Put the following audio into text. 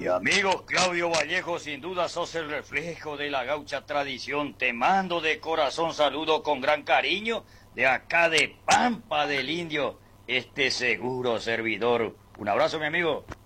Mi amigo Claudio Vallejo, sin duda sos el reflejo de la gaucha tradición. Te mando de corazón saludo con gran cariño de acá de Pampa del Indio, este seguro servidor. Un abrazo, mi amigo.